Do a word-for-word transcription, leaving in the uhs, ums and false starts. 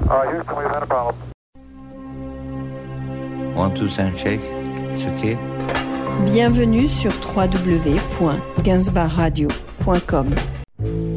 Uh, Houston, we've had a problem. One, two, three, check. It's okay. Bienvenue sur w w w point gainsbourg radio point com.